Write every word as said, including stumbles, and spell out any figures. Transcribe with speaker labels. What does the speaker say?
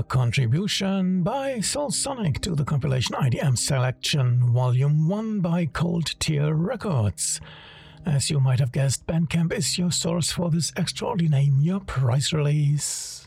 Speaker 1: contribution by Soulsonic to the compilation I D M Selection Volume one by Cold Tear Records. As you might have guessed, Bandcamp is your source for this extraordinary Your Price release.